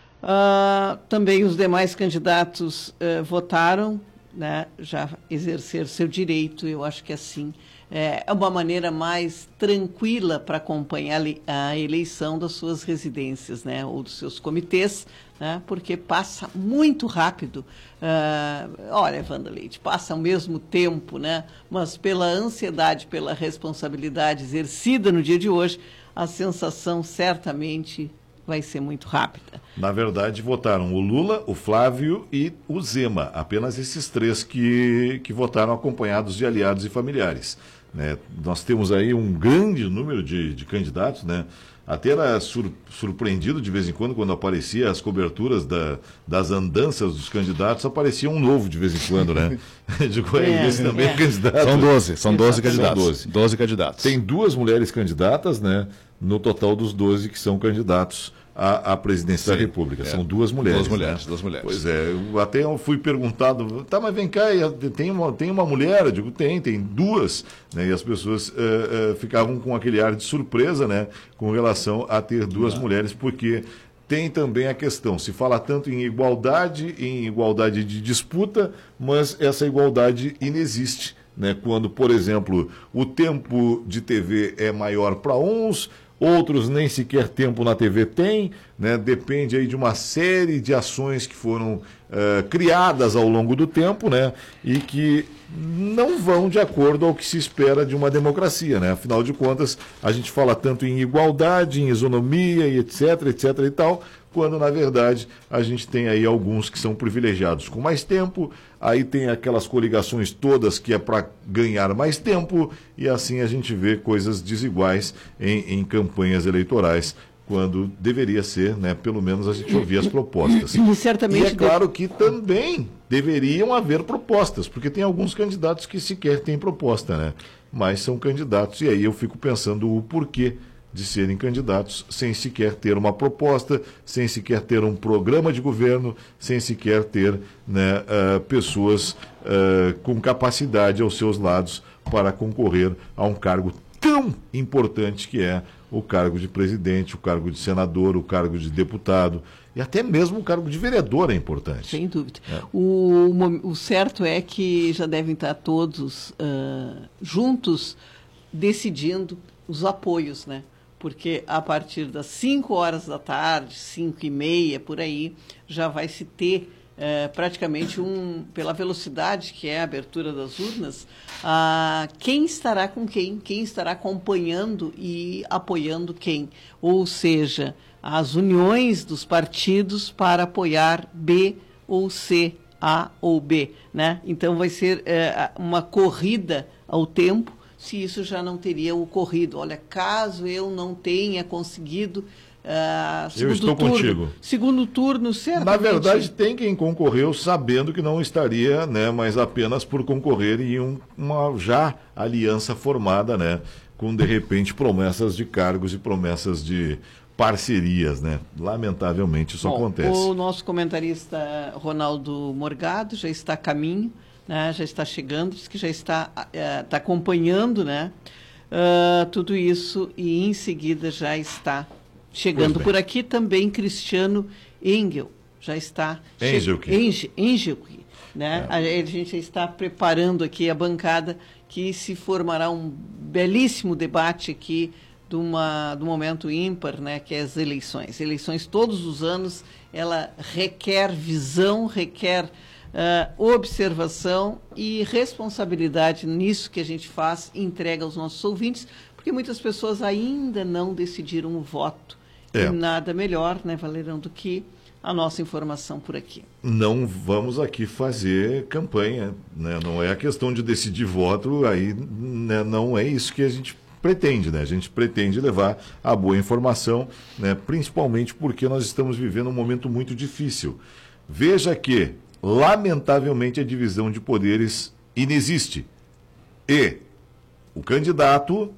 Também os demais candidatos votaram, né? Já exercer seu direito, eu acho que assim é uma maneira mais tranquila para acompanhar a eleição das suas residências, né, ou dos seus comitês, né, porque passa muito rápido. Olha, Evandra Leite, passa ao mesmo tempo, né, mas pela ansiedade, pela responsabilidade exercida no dia de hoje, a sensação certamente vai ser muito rápida. Na verdade, votaram o Lula, o Flávio e o Zema. Apenas esses três que votaram acompanhados de aliados e familiares. Né? Nós temos aí um grande número de candidatos, né? Até era surpreendido de vez em quando aparecia as coberturas das andanças dos candidatos, aparecia um novo de vez em quando, né? Digo, esse também é candidato. São 12 candidatos. 12 candidatos. Tem 2 mulheres candidatas, né? No total dos 12 que são candidatos à presidência da República. São 2 mulheres. 2 mulheres. Pois é, eu fui perguntado, tá, mas vem cá, tem uma mulher? Eu digo, tem 2. Né? E as pessoas ficavam com aquele ar de surpresa, né? Com relação a ter 2 mulheres, porque tem também a questão, se fala tanto em igualdade de disputa, mas essa igualdade inexiste. Né? Quando, por exemplo, o tempo de TV é maior para uns, outros nem sequer tempo na TV têm, né? Depende aí de uma série de ações que foram criadas ao longo do tempo, né? E que não vão de acordo ao que se espera de uma democracia, né? Afinal de contas, a gente fala tanto em igualdade, em isonomia e etc e tal, quando na verdade a gente tem aí alguns que são privilegiados com mais tempo, aí tem aquelas coligações todas que é para ganhar mais tempo, e assim a gente vê coisas desiguais em campanhas eleitorais, quando deveria ser, né, pelo menos a gente ouvir as propostas. Certamente. E é claro que também deveriam haver propostas, porque tem alguns candidatos que sequer têm proposta, né? Mas são candidatos, e aí eu fico pensando o porquê de serem candidatos sem sequer ter uma proposta, sem sequer ter um programa de governo, sem sequer ter, né, pessoas com capacidade aos seus lados para concorrer a um cargo tão importante que é o cargo de presidente, o cargo de senador, o cargo de deputado e até mesmo o cargo de vereador é importante. Sem dúvida. O certo é que já devem estar todos juntos decidindo os apoios, né? Porque a partir das 5 horas da tarde, 5h30, por aí, já vai se ter praticamente pela velocidade que é a abertura das urnas, quem estará com quem estará acompanhando e apoiando quem. Ou seja, as uniões dos partidos para apoiar B ou C, A ou B. Né? Então vai ser uma corrida ao tempo, se isso já não teria ocorrido. Olha, caso eu não tenha conseguido eu estou contigo. Segundo turno, certamente. Na verdade, tem quem concorreu sabendo que não estaria, né, mas apenas por concorrer em uma já aliança formada, né, com, de repente, promessas de cargos e promessas de parcerias, né? Lamentavelmente isso acontece. O nosso comentarista Ronaldo Morgado já está a caminho, né, já está chegando, diz que já está acompanhando, né, tudo isso, e em seguida já está chegando por aqui. Também Cristiano Engel já está Engelke, né? A gente já está preparando aqui a bancada que se formará um belíssimo debate aqui do momento ímpar, né, que é as eleições. Eleições todos os anos, ela requer visão, requer observação e responsabilidade nisso que a gente faz e entrega aos nossos ouvintes, porque muitas pessoas ainda não decidiram o voto. E nada melhor, né, Valerão, do que a nossa informação por aqui. Não vamos aqui fazer campanha, né? Não é a questão de decidir voto, aí, né, não é isso que a gente pretende, né? A gente pretende levar a boa informação, né, principalmente porque nós estamos vivendo um momento muito difícil. Veja que lamentavelmente, a divisão de poderes inexiste. E o candidato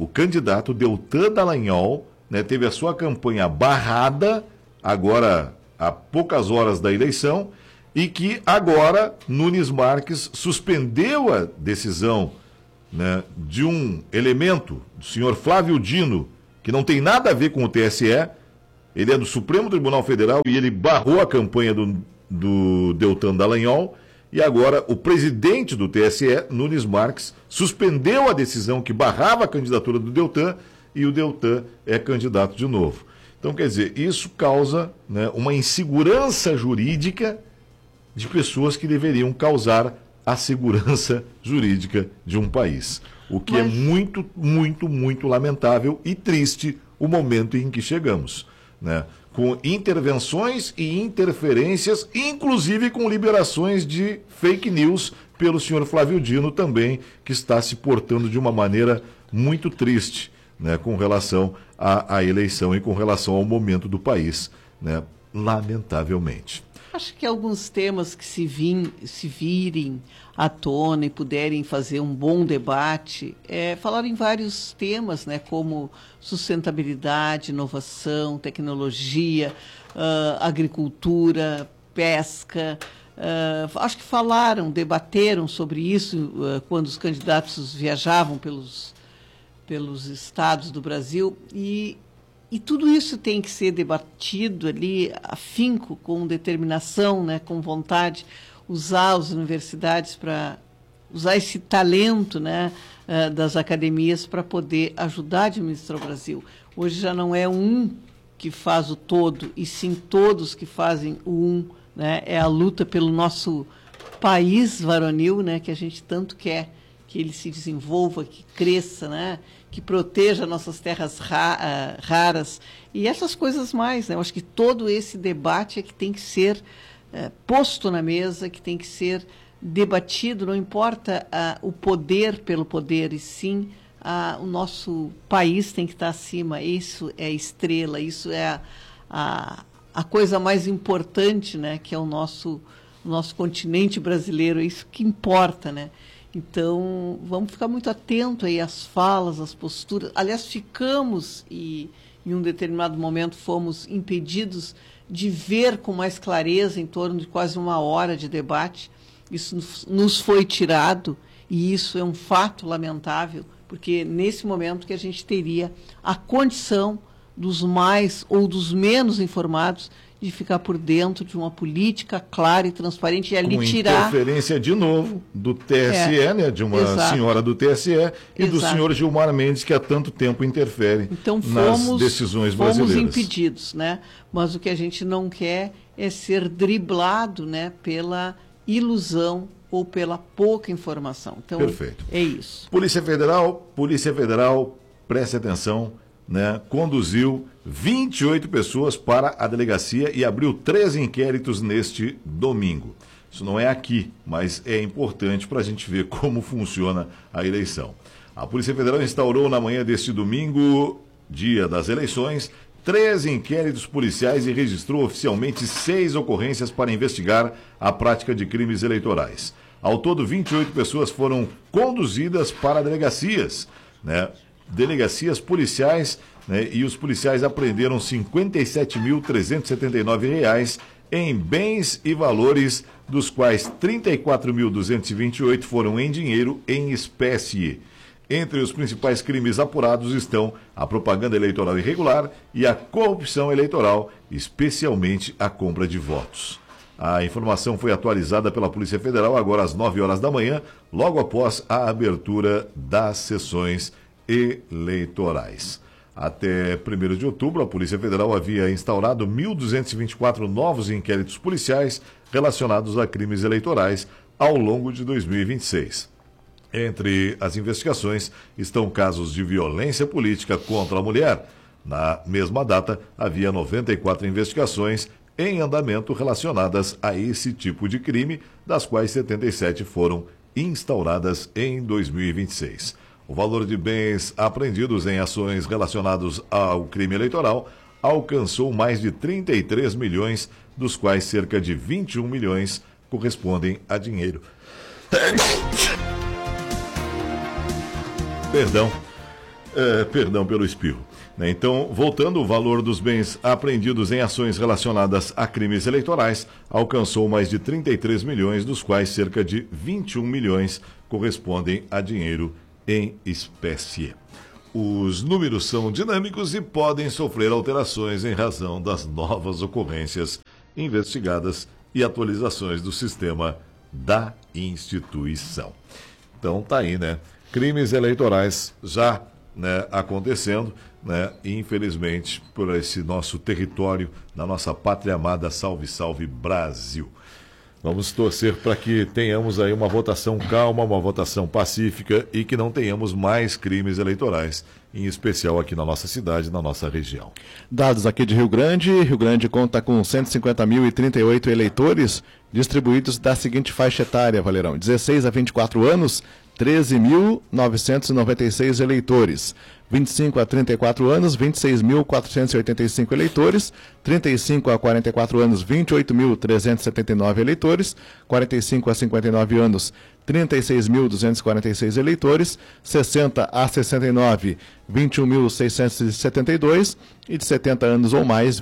Deltan Dallagnol, né, teve a sua campanha barrada, agora há poucas horas da eleição, e que agora Nunes Marques suspendeu a decisão, né, de um elemento, do senhor Flávio Dino, que não tem nada a ver com o TSE, ele é do Supremo Tribunal Federal e ele barrou a campanha do Deltan Dallagnol, e agora o presidente do TSE, Nunes Marques, suspendeu a decisão que barrava a candidatura do Deltan, e o Deltan é candidato de novo. Então, quer dizer, isso causa, né, uma insegurança jurídica de pessoas que deveriam causar a segurança jurídica de um país. O que é muito, muito, muito lamentável e triste o momento em que chegamos, né? Com intervenções e interferências, inclusive com liberações de fake news pelo senhor Flávio Dino também, que está se portando de uma maneira muito triste, né, com relação à eleição e com relação ao momento do país, né, lamentavelmente. Acho que alguns temas que se virem à tona e puderem fazer um bom debate, falar em vários temas, né, como sustentabilidade, inovação, tecnologia, agricultura, pesca. Acho que debateram sobre isso quando os candidatos viajavam pelos estados do Brasil, e tudo isso tem que ser debatido ali, afinco, com determinação, né, com vontade, usar as universidades para usar esse talento, né, das academias para poder ajudar a administrar o Brasil. Hoje já não é um que faz o todo, e sim todos que fazem o um, né? É a luta pelo nosso país varonil, né, que a gente tanto quer que ele se desenvolva, que cresça, né, que proteja nossas terras raras e essas coisas mais, né? Eu acho que todo esse debate é que tem que ser posto na mesa, que tem que ser debatido, não importa o poder pelo poder, e sim o nosso país tem que estar acima. Isso é estrela, isso é a coisa mais importante, né, que é o nosso continente brasileiro, é isso que importa, né? Então, vamos ficar muito atento aí às falas, às posturas. Aliás, ficamos e em um determinado momento fomos impedidos de ver com mais clareza em torno de quase uma hora de debate. Isso nos foi tirado e isso é um fato lamentável, porque nesse momento que a gente teria a condição dos mais ou dos menos informados de ficar por dentro de uma política clara e transparente e ali com tirar... interferência de novo do TSE, né, de uma senhora do TSE e do senhor Gilmar Mendes, que há tanto tempo interfere nas decisões brasileiras. Fomos impedidos, né? Mas o que a gente não quer é ser driblado, né, pela ilusão ou pela pouca informação. Então, perfeito. É isso. Polícia Federal, preste atenção, né, conduziu 28 pessoas para a delegacia e abriu 3 inquéritos neste domingo. Isso não é aqui, mas é importante para a gente ver como funciona a eleição. A Polícia Federal instaurou na manhã deste domingo, dia das eleições, 3 inquéritos policiais e registrou oficialmente 6 ocorrências para investigar a prática de crimes eleitorais. Ao todo, 28 pessoas foram conduzidas para delegacias, né? Delegacias policiais, né, e os policiais apreenderam R$ 57.379 em bens e valores, dos quais R$ 34.228 foram em dinheiro em espécie. Entre os principais crimes apurados estão a propaganda eleitoral irregular e a corrupção eleitoral, especialmente a compra de votos. A informação foi atualizada pela Polícia Federal agora às 9 horas da manhã, logo após a abertura das sessões eleitorais. Até 1º de outubro, a Polícia Federal havia instaurado 1.224 novos inquéritos policiais relacionados a crimes eleitorais ao longo de 2026. Entre as investigações estão casos de violência política contra a mulher. Na mesma data, havia 94 investigações em andamento relacionadas a esse tipo de crime, das quais 77 foram instauradas em 2026. O valor de bens apreendidos em ações relacionadas ao crime eleitoral alcançou mais de 33 milhões, dos quais cerca de 21 milhões correspondem a dinheiro. Perdão pelo espirro. Então, voltando, o valor dos bens apreendidos em ações relacionadas a crimes eleitorais alcançou mais de 33 milhões, dos quais cerca de 21 milhões correspondem a dinheiro em espécie. Os números são dinâmicos e podem sofrer alterações em razão das novas ocorrências investigadas e atualizações do sistema da instituição. Então, tá aí, né? Crimes eleitorais já, né, acontecendo, né, infelizmente, por esse nosso território, na nossa pátria amada. Salve, salve Brasil. Vamos torcer para que tenhamos aí uma votação calma, uma votação pacífica e que não tenhamos mais crimes eleitorais, em especial aqui na nossa cidade, na nossa região. Dados aqui de Rio Grande conta com 150.038 eleitores distribuídos da seguinte faixa etária, Valerão: 16 a 24 anos, 13.996 eleitores. 25 a 34 anos, 26.485 eleitores. 35 a 44 anos, 28.379 eleitores. 45 a 59 anos, 36.246 eleitores. 60 a 69, 21.672. E de 70 anos ou mais,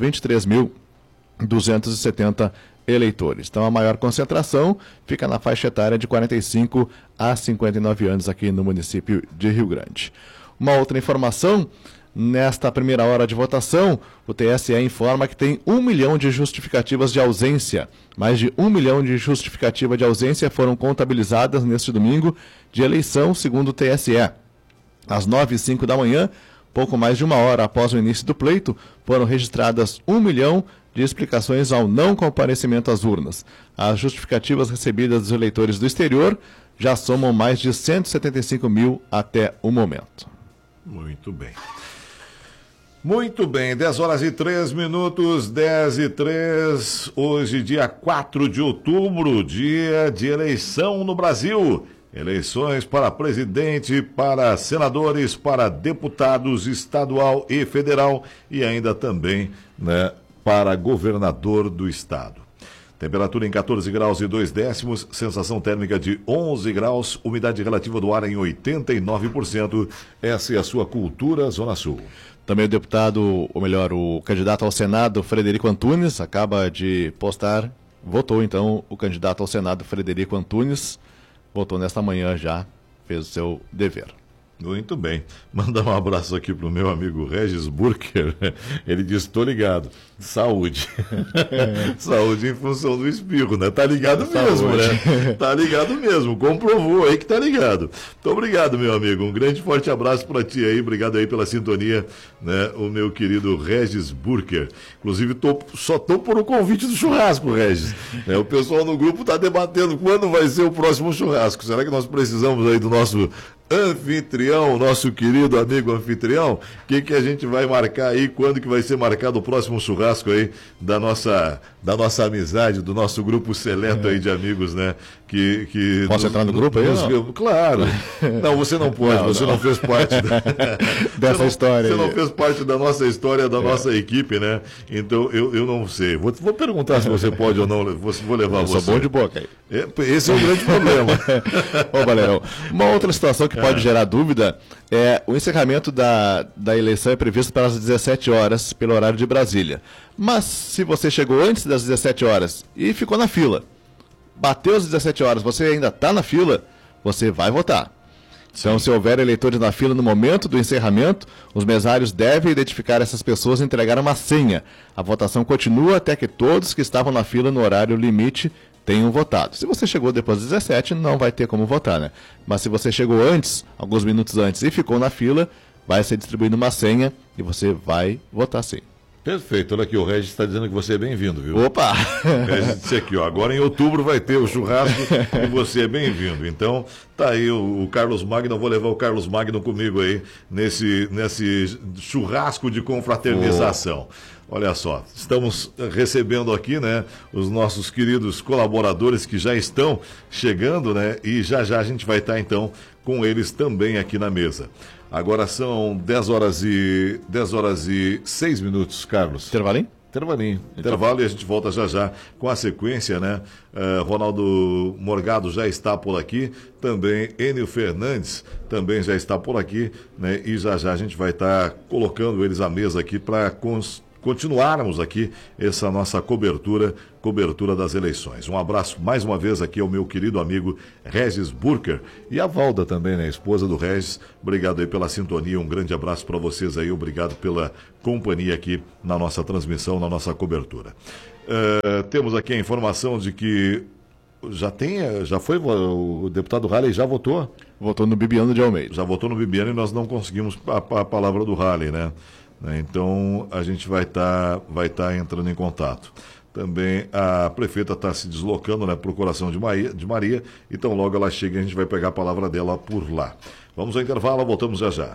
23.270 eleitores. Então, a maior concentração fica na faixa etária de 45 a 59 anos aqui no município de Rio Grande. Uma outra informação: nesta primeira hora de votação, o TSE informa que tem 1 milhão de justificativas de ausência. Mais de 1 milhão de justificativas de ausência foram contabilizadas neste domingo de eleição, segundo o TSE. Às 9h05 da manhã, pouco mais de uma hora após o início do pleito, foram registradas 1 milhão de explicações ao não comparecimento às urnas. As justificativas recebidas dos eleitores do exterior já somam mais de 175 mil até o momento. Muito bem. Muito bem, 10 horas e 3 minutos, 10 e 3, hoje dia 4 de outubro, dia de eleição no Brasil. Eleições para presidente, para senadores, para deputados estadual e federal e ainda também, né, para governador do estado. Temperatura em 14 graus e 2 décimos, sensação térmica de 11 graus, umidade relativa do ar em 89%. Essa é a sua Cultura Zona Sul. Também o candidato ao Senado, Frederico Antunes, acaba de postar, votou então o candidato ao Senado, Frederico Antunes, votou nesta manhã já, fez o seu dever. Muito bem. Mandar um abraço aqui pro meu amigo Regis Burker. Ele disse: tô ligado. Saúde. Saúde em função do espirro, né? Tá ligado mesmo, né? Tá ligado mesmo. Comprovou aí que tá ligado. Muito obrigado, meu amigo. Um grande forte abraço para ti aí. Obrigado aí pela sintonia, né? O meu querido Regis Burker. Inclusive, só tô por um convite do churrasco, Regis. O pessoal no grupo tá debatendo quando vai ser o próximo churrasco. Será que nós precisamos aí do nosso anfitrião, nosso querido amigo anfitrião? O que a gente vai marcar aí? Quando que vai ser marcado o próximo churrasco aí da nossa amizade, do nosso grupo seleto aí de amigos, né? Posso entrar no grupo aí? Claro. Não, você não pode, você não fez parte dessa história. Você não fez parte da nossa história, da nossa equipe, né? Então, eu não sei. Vou perguntar se você pode ou não, vou levar você. Eu sou bom de boca aí. Esse é o grande problema. Ô, Valerão, uma outra situação que pode gerar dúvida é o encerramento da eleição é previsto para as 17 horas, pelo horário de Brasília. Mas se você chegou antes das 17 horas e ficou na fila, bateu as 17 horas, você ainda está na fila, você vai votar. Então, se houver eleitores na fila no momento do encerramento, os mesários devem identificar essas pessoas e entregar uma senha. A votação continua até que todos que estavam na fila no horário limite tenham votado. Se você chegou depois das 17, não vai ter como votar, né? Mas se você chegou antes, alguns minutos antes, e ficou na fila, vai ser distribuída uma senha e você vai votar sim. Perfeito, olha aqui, o Regis está dizendo que você é bem-vindo, viu? Opa! O Regis disse aqui, ó, agora em outubro vai ter o churrasco e você é bem-vindo. Então, tá aí o Carlos Magno, eu vou levar o Carlos Magno comigo aí nesse churrasco de confraternização. Olha só, estamos recebendo aqui, né, os nossos queridos colaboradores que já estão chegando, né, e já a gente vai estar, então, com eles também aqui na mesa. Agora são 10 horas e 6 minutos, Carlos. Intervalinho? Intervalinho. Intervalo e a gente volta já já com a sequência, né? Ronaldo Morgado já está por aqui, também Enio Fernandes também já está por aqui, né? E já já a gente vai estar colocando eles à mesa aqui para continuarmos aqui essa nossa cobertura das eleições. Um abraço mais uma vez aqui ao meu querido amigo Regis Burker e a Valda também, né, esposa do Regis. Obrigado aí pela sintonia, um grande abraço para vocês aí, obrigado pela companhia aqui na nossa transmissão, na nossa cobertura. Temos aqui a informação de que já foi o deputado Halley já votou? Votou no Bibiano de Almeida. Já votou no Bibiano e nós não conseguimos a palavra do Halley, né? Então a gente vai tá entrando em contato. Também a prefeita está se deslocando, né, para o coração de Maria, então logo ela chega e a gente vai pegar a palavra dela por lá. Vamos ao intervalo, voltamos já já.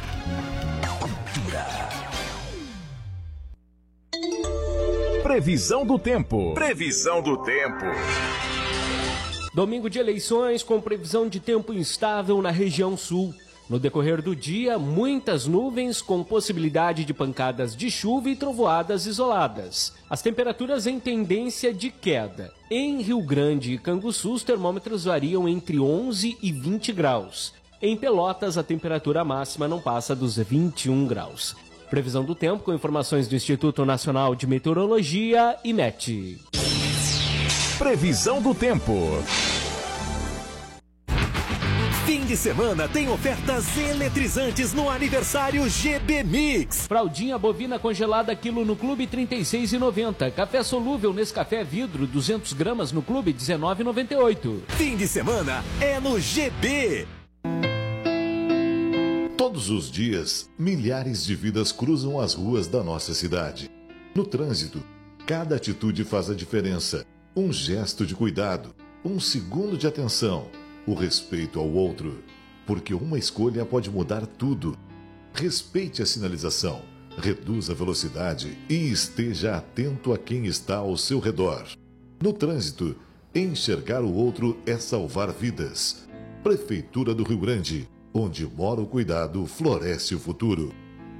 Previsão do tempo. Previsão do tempo. Domingo de eleições com previsão de tempo instável na região sul. No decorrer do dia, muitas nuvens com possibilidade de pancadas de chuva e trovoadas isoladas. As temperaturas em tendência de queda. Em Rio Grande e Canguçu, os termômetros variam entre 11 e 20 graus. Em Pelotas, a temperatura máxima não passa dos 21 graus. Previsão do tempo com informações do Instituto Nacional de Meteorologia, IMET. Previsão do tempo. Fim de semana tem ofertas eletrizantes no aniversário GB Mix. Fraldinha bovina congelada quilo no Clube R$ 36,90. Café solúvel Nescafé vidro 200 gramas no Clube R$ 19,98. Fim de semana é no GB. Todos os dias, milhares de vidas cruzam as ruas da nossa cidade. No trânsito, cada atitude faz a diferença. Um gesto de cuidado, um segundo de atenção, o respeito ao outro, porque uma escolha pode mudar tudo. Respeite a sinalização, reduza a velocidade e esteja atento a quem está ao seu redor. No trânsito, enxergar o outro é salvar vidas. Prefeitura do Rio Grande, onde mora o cuidado, floresce o futuro.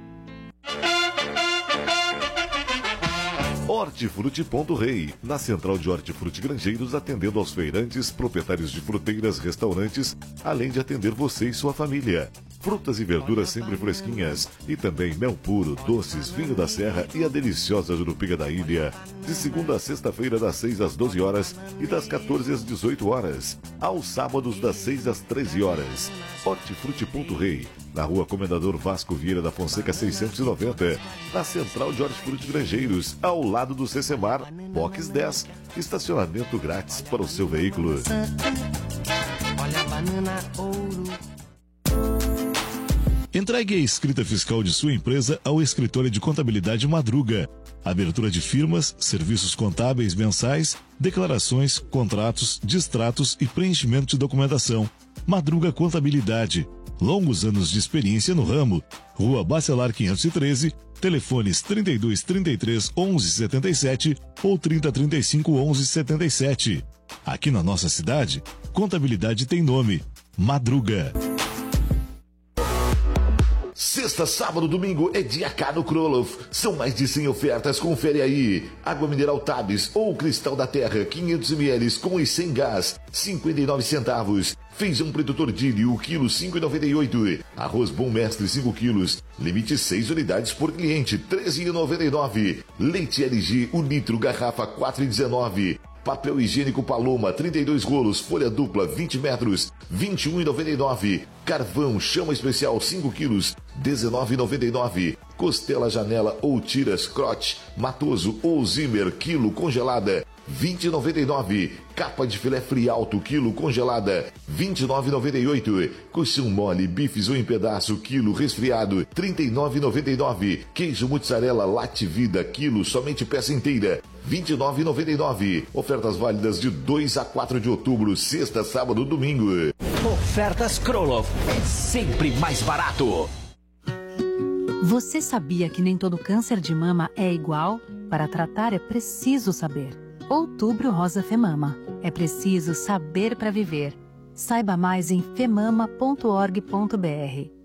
Hortifruti Ponto Rei, na central de Hortifruti Grangeiros, atendendo aos feirantes, proprietários de fruteiras, restaurantes, além de atender você e sua família. Frutas e verduras sempre fresquinhas e também mel puro, doces, vinho da serra e a deliciosa jurupiga da ilha. De segunda a sexta-feira, das 6 às 12 horas e das 14 às 18 horas. Aos sábados, das 6 às 13 horas. Hortifruti Ponto Rei, na rua Comendador Vasco Vieira da Fonseca 690, na central de Hortifruti Grangeiros, ao lado do Cecemar, Box 10, estacionamento grátis para o seu veículo. Olha a banana ouro. Entregue a escrita fiscal de sua empresa ao escritório de contabilidade Madruga. Abertura de firmas, serviços contábeis mensais, declarações, contratos, distratos e preenchimento de documentação. Madruga Contabilidade. Longos anos de experiência no ramo. Rua Bacelar 513, telefones 32 33 11 77 ou 30 35 11 77. Aqui na nossa cidade, contabilidade tem nome: Madruga. Sexta, sábado, domingo é dia K no Kroloff. São mais de 100 ofertas, confere aí. Água mineral Tabs ou Cristal da Terra, 500 ml com e sem gás, 59 centavos. Feijão preto tordilho, o quilo 5,98. Arroz Bom Mestre, 5 quilos. Limite 6 unidades por cliente, 13,99. Leite LG, o litro, garrafa 4,19. Papel higiênico Paloma, 32 rolos, folha dupla, 20 metros, 21,99. Carvão, chama especial, 5 quilos, 19,99. Costela Janela ou tiras Crote, Matoso ou Zimmer, quilo, congelada, 20,99. Capa de filé Frialto, quilo, congelada, 29,98. Colchão mole, bifes ou em pedaço, quilo, resfriado, 39,99. Queijo mussarela Late Vida, quilo, somente peça inteira, 29,99. Ofertas válidas de 2 a 4 de outubro, sexta, sábado, domingo. Ofertas Kroloff, é sempre mais barato. Você sabia que nem todo câncer de mama é igual? Para tratar é preciso saber. Outubro Rosa Femama. É preciso saber para viver. Saiba mais em femama.org.br.